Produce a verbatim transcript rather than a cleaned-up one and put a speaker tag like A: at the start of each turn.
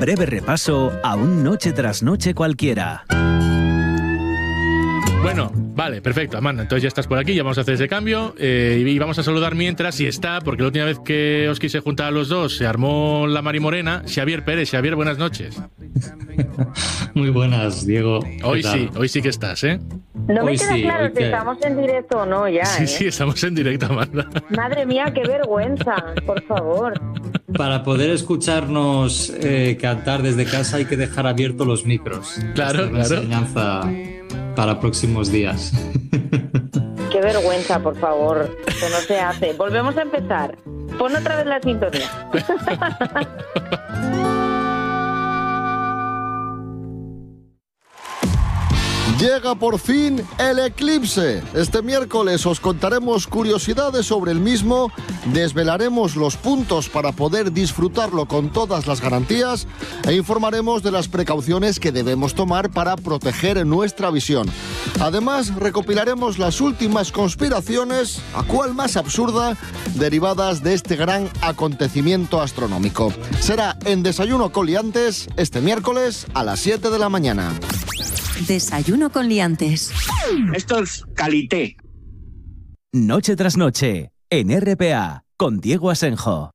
A: breve repaso a un noche tras noche cualquiera.
B: Bueno, vale, perfecto, Amanda, entonces ya estás por aquí, ya vamos a hacer ese cambio eh, y vamos a saludar mientras, si está, porque la última vez que os quise juntar a los dos se armó la Marimorena. Xavier Pérez. Xavier, buenas noches.
C: Muy buenas, Diego.
B: Hoy sí, hoy sí que estás, ¿eh?
D: No me
C: Hoy
D: queda
C: sí,
D: claro
C: hoy
D: si
C: que-
D: estamos en directo o no ya,
B: Sí,
D: ¿eh?
B: sí, estamos en directo, Amanda.
D: Madre mía, qué vergüenza, por favor.
C: Para poder escucharnos eh, cantar desde casa hay que dejar abiertos los micros.
B: Claro,
C: Esta es una
B: claro.
C: enseñanza para próximos días.
D: Qué vergüenza, por favor. Que no se hace. Volvemos a empezar. Pon otra vez la sintonía.
E: Llega por fin el eclipse. Este miércoles os contaremos curiosidades sobre el mismo, desvelaremos los puntos para poder disfrutarlo con todas las garantías e informaremos de las precauciones que debemos tomar para proteger nuestra visión. Además, recopilaremos las últimas conspiraciones, a cual más absurda, derivadas de este gran acontecimiento astronómico. Será en Desayuno con Liantes este miércoles a las siete de la mañana.
F: Desayuno con liantes.
G: Esto es calité.
A: Noche tras noche, en R P A, con Diego Asenjo.